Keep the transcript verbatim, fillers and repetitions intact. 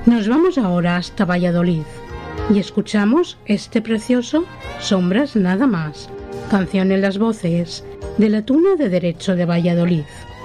Nos vamos ahora hasta Valladolid y escuchamos este precioso Sombras nada más, canción en las voces de la Tuna de Derecho de Valladolid.